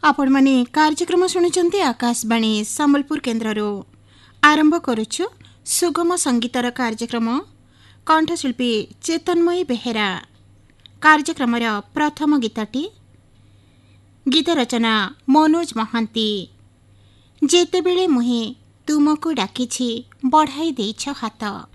आपण माने कार्यक्रम शुणुचंती आकाशवाणी संबलपुर केन्द्ररू आरंभ करुछु सुगम संगीतर कार्यक्रम कंठशिल्पी चेतनमयी बेहेरा कार्यक्रम प्रथम गीतटी गीत रचना मनोज महांती जेतेबेले मुहे तुमको डाकिछि बढ़ाई देइछ हाथ।